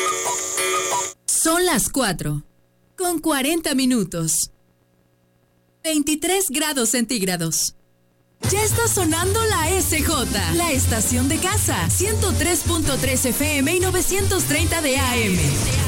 Son las 4, con 40 minutos. 23 grados centígrados. Ya está sonando la SJ, la estación de casa, 103.3 FM y 930 de AM.